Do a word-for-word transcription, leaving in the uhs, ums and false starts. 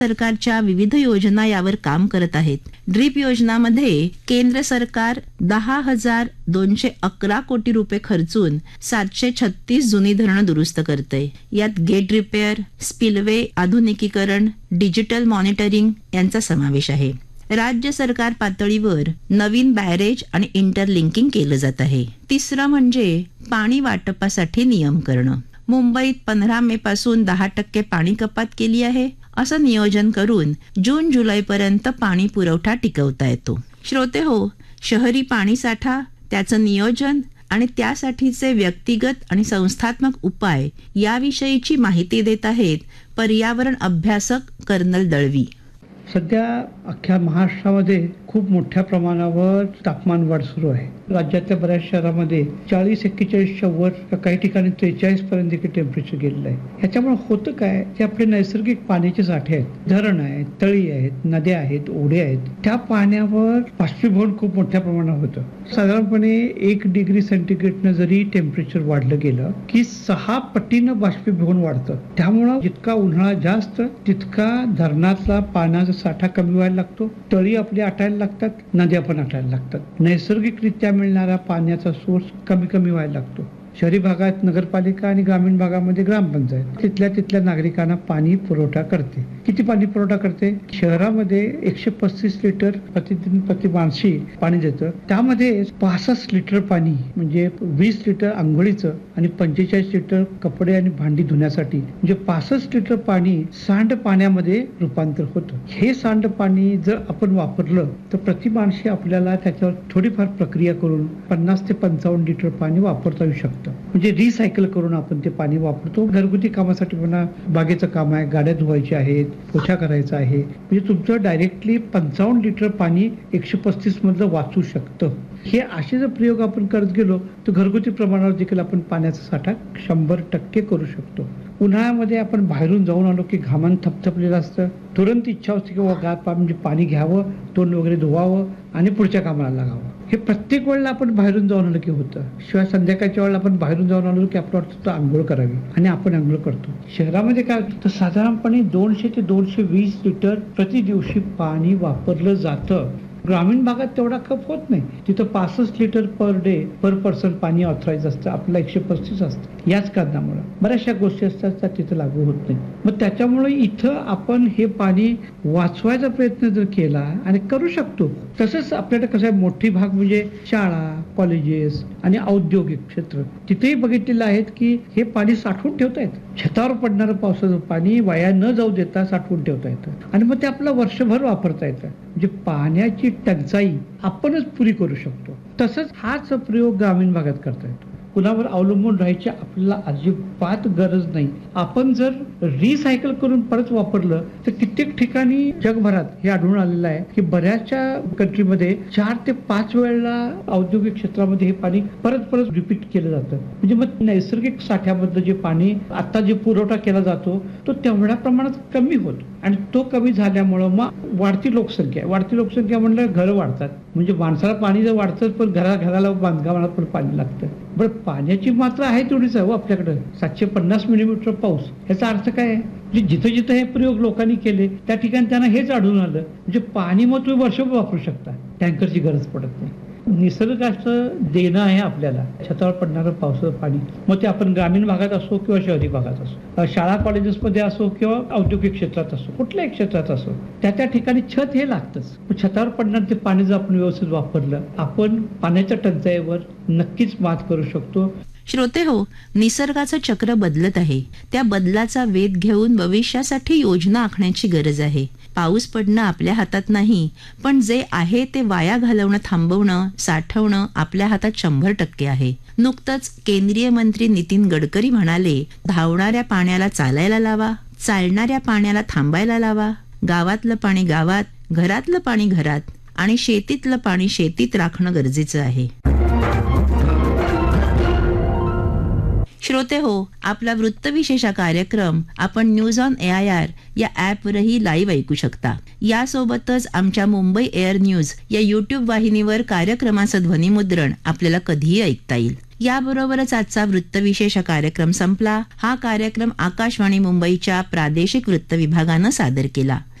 सरकारच्या विविध योजना यावर काम करत आहेत. ड्रीप योजनामध्ये केंद्र सरकार दहा हजार दोनशे अकरा कोटी रुपये खर्चून सातशे छत्तीस जुनी धरणं दुरुस्त करतंय. यात गेट रिपेअर, स्पिलवे आधुनिकीकरण, डिजिटल मॉनिटरिंग यांचा समावेश आहे. राज्य सरकार पातळीवर नवीन बॅरेज आणि इंटरलिंकिंग केलं जात आहे. तिसरं म्हणजे पाणी वाटपासाठी नियम करणं. मुंबईत पंधरा मे पासून दहा टक्के पाणी कपात केली आहे. असं नियोजन करून जून जुलैपर्यंत पाणी पुरवठा टिकवता येतो. श्रोते हो, शहरी पाणी साठा, त्याचं नियोजन आणि त्यासाठीचे व्यक्तिगत आणि संस्थात्मक उपाय याविषयीची माहिती देत आहेत पर्यावरण अभ्यासक कर्नल दळवी. सध्या अख्ख्या महाराष्ट्रामध्ये खूप मोठ्या प्रमाणावर तापमान वाढ सुरू आहे. राज्यातल्या बऱ्याच शहरामध्ये चाळीस एक्केचाळीसच्या वर, काही ठिकाणी त्रेचाळीस पर्यंत देखील टेम्परेचर गेलेलं आहे. ह्याच्यामुळे होतं काय, की आपले नैसर्गिक पाण्याचे साठे आहेत, धरण आहेत, तळी आहेत, नद्या आहेत, ओढे आहेत, त्या पाण्यावर बाष्पीभवन खूप मोठ्या प्रमाणात होतं. साधारणपणे एक डिग्री सेंटीग्रेडनं जरी टेम्परेचर वाढलं गेलं की सहा पटीनं बाष्पीभवन वाढतं. त्यामुळं जितका उन्हाळा जास्त तितका धरणातला पाण्याचा साठा कमी व्हायला लागतो, तळी आपली आटायला लागतात, नद्या पण आटायला लागतात. नैसर्गिकरित्या मिळणारा पाण्याचा सोर्स कमी कमी व्हायला लागतो. शहरी भागात नगरपालिका आणि ग्रामीण भागामध्ये ग्रामपंचायत तिथल्या तिथल्या नागरिकांना पाणी पुरवठा करते. किती पाणी पुरवठा करते? शहरामध्ये एकशे पस्तीस लिटर प्रतिदिन प्रति माणशी पाणी देतं. त्यामध्ये पासष्ट लिटर पाणी म्हणजे वीस लिटर आंघोळीचं आणि पंचेचाळीस लिटर कपडे आणि भांडी धुण्यासाठी, म्हणजे पासष्ट लिटर पाणी सांड पाण्यामध्ये रूपांतर होतं. हे सांड पाणी जर आपण वापरलं तर प्रति माणशी आपल्याला त्याच्यावर थोडीफार प्रक्रिया करून पन्नास ते पंचावन्न लिटर पाणी वापरता येऊ शकतं. म्हणजे रिसायकल करून आपण ते पाणी वापरतो. घरगुती कामासाठी म्हणा, बागेचं काम आहे, गाड्या धुवायच्या आहेत, पोछा करायचा आहे, म्हणजे तुमचं डायरेक्टली पंचावन्न लिटर पाणी एकशे पस्तीस मधलं वाचू शकतं. हे असे जर प्रयोग आपण करत गेलो तर घरगुती प्रमाणावर देखील आपण पाण्याचा साठा शंभर टक्के करू शकतो. उन्हाळ्यामध्ये आपण बाहेरून जाऊन आलो की घामान थपथपलेलं असतं, तुरंत इच्छा होती की गार म्हणजे पाणी घ्यावं, तोंड वगैरे धुवावं आणि पुढच्या कामाला लागावं. हे प्रत्येक वेळेला आपण बाहेरून जाऊन आलो की होतं. शिवाय संध्याकाळच्या वेळेला आपण बाहेरून जाऊन आलो की आपलं वाटतं आंघोळ करावी आणि आपण आंघोळ करतो. शहरामध्ये काय होतं तर साधारणपणे दोनशे ते दोनशे वीस लिटर प्रति दिवशी पाणी वापरलं जातं. ग्रामीण भागात तेवढा खप होत नाही. तिथं पासष्ट लिटर पर डे पर पर्सन पाणी ऑथराईज असतं, आपल्याला एकशे पस्तीस असतं. याच कारणामुळे बऱ्याचशा गोष्टी असतात त्या तिथं लागू होत नाही. मग त्याच्यामुळे इथं आपण हे पाणी वाचवायचा प्रयत्न जर केला आणि करू शकतो. तसंच आपल्याकडे कसं आहे, मोठी भाग म्हणजे शाळा, कॉलेजेस आणि औद्योगिक क्षेत्र, तिथेही बघितलेलं आहेत की हे पाणी साठवून ठेवता येतं. छतावर पडणारं पावसाचं पाणी वाया न जाऊ देता साठवून ठेवता येतं आणि मग ते आपलं वर्षभर वापरता येतं. म्हणजे पाण्याची टंचाई आपणच पुरी करू शकतो. तसंच हाच प्रयोग ग्रामीण भागात करता येतो. कुणावर अवलंबून राहायची आपल्याला अजिबात गरज नाही. आपण जर रिसायकल करून परत वापरलं तर कित्येक ठिकाणी जगभरात हे आढळून आलेलं आहे की बऱ्याचशा कंट्रीमध्ये चार ते पाच वेळेला औद्योगिक क्षेत्रामध्ये हे पाणी परत परत रिपीट केलं जातं. म्हणजे मग नैसर्गिक साठ्यामधलं जे पाणी आता जे पुरवठा केला जातो तो तेवढ्या प्रमाणात कमी होतो आणि तो कमी झाल्यामुळं मग वाढती लोकसंख्या वाढती लोकसंख्या म्हणलं घरं वाढतात. म्हणजे माणसाला पाणी जर वाढतं पण घरा घराला बांधकामाला पण पाणी लागतं. बरं, पाण्याची मात्रा आहे तेवढीच आहे हो आपल्याकडे, सातशे पन्नास मिलीमीटर पाऊस. याचा अर्थ काय आहे, म्हणजे जिथं जिथं हे प्रयोग लोकांनी केले त्या ठिकाणी त्यांना हेच आढळून आलं. म्हणजे पाणी मग तुम्ही वर्षभर वापरू शकता, टँकरची गरज पडत नाही. निसर्गाचं देणं आहे आपल्याला छतावर पडणारं पावसाचं पाणी. मग ते आपण ग्रामीण भागात असो किंवा शहरी भागात असो, शाळा कॉलेजेसमध्ये असो किंवा औद्योगिक क्षेत्रात असो, कुठल्याही क्षेत्रात असो, त्या त्या ठिकाणी छत हे लागतंच. छतावर पडणार ते पाणी जर आपण व्यवस्थित वापरलं, आपण पाण्याच्या टंचाईवर नक्कीच मात करू शकतो. श्रोते हो, निसर्गाचं चक्र बदलत आहे. त्या बदलाचा वेध घेऊन भविष्यासाठी योजना आखण्याची गरज आहे. पाऊस पडणं आपल्या हातात नाही, पण जे आहे ते वाया घालवणं थांबवणं, साठवणं आपल्या हातात शंभर टक्के आहे. नुकतंच केंद्रीय मंत्री नितीन गडकरी म्हणाले, धावणाऱ्या पाण्याला चालायला लावा, चालणाऱ्या पाण्याला थांबायला लावा, गावातलं पाणी गावात, घरातलं पाणी घरात आणि शेतीतलं पाणी शेतीत राखणं गरजेचं आहे. श्रोते हो, आपला वृत्तविशेष कार्यक्रम आपण news on A I R या ॲपवरही लाईव्ह ऐकू शकता. यासोबतच आमच्या मुंबई एअर न्यूज या युट्यूब वाहिनीवर कार्यक्रमाचं ध्वनिमुद्रण आपल्याला कधीही ऐकता येईल. याबरोबरच आजचा वृत्तविशेष कार्यक्रम संपला. हा कार्यक्रम आकाशवाणी मुंबईच्या प्रादेशिक वृत्त विभागानं सादर केला.